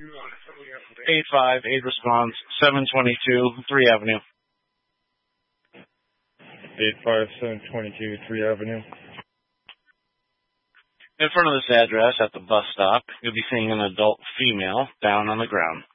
858 response, 722 3 Avenue. 85722 3 Avenue. In front of this address at the bus stop, you'll be seeing an adult female down on the ground.